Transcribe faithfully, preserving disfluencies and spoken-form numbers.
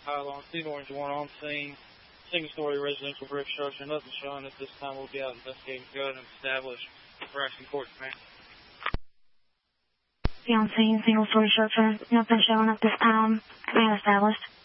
pylon, Steve Orange one on scene, single-story residential brick structure, nothing showing at this time. We'll be out investigating, go ahead and establish Braxton Court, man. Be on scene, single-story structure, nothing showing at this time. Command established.